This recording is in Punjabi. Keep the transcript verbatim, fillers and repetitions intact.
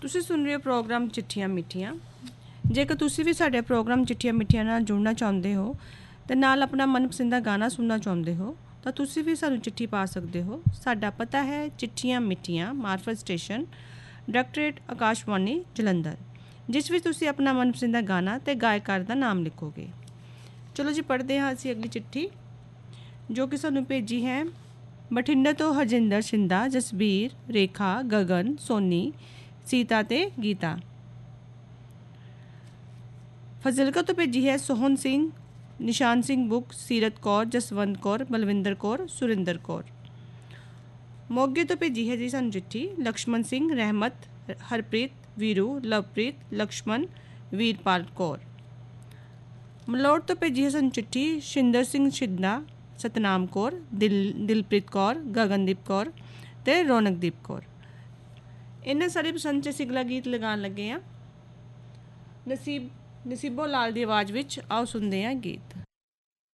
ਤੁਸੀਂ ਸੁਣ ਰਹੇ ਹੋ ਪ੍ਰੋਗਰਾਮ ਚਿੱਠੀਆਂ ਮਿੱਠੀਆਂ। ਜੇਕਰ ਤੁਸੀਂ ਵੀ ਸਾਡੇ ਪ੍ਰੋਗਰਾਮ ਚਿੱਠੀਆਂ ਮਿੱਠੀਆਂ ਨਾਲ ਜੁੜਨਾ ਚਾਹੁੰਦੇ ਹੋ ਅਤੇ ਨਾਲ ਆਪਣਾ ਮਨਪਸੰਦ ਦਾ ਗਾਣਾ ਸੁਣਨਾ ਚਾਹੁੰਦੇ ਹੋ ਤਾਂ ਤੁਸੀਂ ਵੀ ਸਾਨੂੰ ਚਿੱਠੀ ਪਾ ਸਕਦੇ ਹੋ। ਸਾਡਾ ਪਤਾ ਹੈ ਚਿੱਠੀਆਂ ਮਿੱਠੀਆਂ, ਮਾਰਫਤ ਸਟੇਸ਼ਨ, ਡਾਇਰੈਕਟੋਰੇਟ ਆਕਾਸ਼ਵਾਣੀ ਜਲੰਧਰ, ਜਿਸ ਵਿੱਚ ਤੁਸੀਂ ਆਪਣਾ ਮਨਪਸੰਦ ਦਾ ਗਾਣਾ ਅਤੇ ਗਾਇਕਾਰ ਦਾ ਨਾਮ ਲਿਖੋਗੇ। ਚਲੋ ਜੀ, ਪੜ੍ਹਦੇ ਹਾਂ ਅਸੀਂ ਅਗਲੀ ਚਿੱਠੀ ਜੋ ਕਿ ਸਾਨੂੰ ਭੇਜੀ ਹੈ ਬਠਿੰਡਾ ਤੋਂ ਹਰਜਿੰਦਰ ਸ਼ਿੰਦਾ, ਜਸਬੀਰ, ਰੇਖਾ, ਗਗਨ, ਸੋਨੀ, ਸੀਤਾ ਤੇ ਗੀਤਾ। ਫਜ਼ਿਲਕਾ ਤੋਂ ਭੇਜੀ ਹੈ ਸੋਹਨ ਸਿੰਘ, ਨਿਸ਼ਾਨ ਸਿੰਘ ਬੁੱਕ, ਸੀਰਤ ਕੌਰ, ਜਸਵੰਤ ਕੌਰ, ਬਲਵਿੰਦਰ ਕੌਰ, ਸੁਰਿੰਦਰ ਕੌਰ। ਮੋਗੇ ਤੋਂ ਭੇਜੀ ਹੈ ਜੀ ਸਾਨੂੰ ਚਿੱਠੀ ਲਕਸ਼ਮਣ ਸਿੰਘ, ਰਹਿਮਤ, ਹਰਪ੍ਰੀਤ, ਵੀਰੂ, ਲਵਪ੍ਰੀਤ, ਲਕਸ਼ਮਣ, ਵੀਰਪਾਲ ਕੌਰ। ਮਲੋੜ ਤੋਂ ਭੇਜੀ ਹੈ ਸਾਨੂੰ ਚਿੱਠੀ ਸ਼ਿੰਦਰ ਸਿੰਘ ਸ਼ਿੰਦਾ, ਸਤਨਾਮ ਕੌਰ, ਦਿਲ ਦਿਲਪ੍ਰੀਤ ਕੌਰ, ਗਗਨਦੀਪ ਕੌਰ ਅਤੇ ਰੌਣਕਦੀਪ ਕੌਰ। ਇਹਨਾਂ ਸਾਰੇ ਪਸੰਦ 'ਚ ਅਸੀਂ ਅਗਲਾ ਗੀਤ ਲਗਾਉਣ ਲੱਗੇ ਹਾਂ। ਨਸੀਬ ਨਸੀਬੋ ਲਾਲ ਦੀ ਆਵਾਜ਼ ਵਿੱਚ ਆਓ ਸੁਣਦੇ ਹਾਂ ਗੀਤ।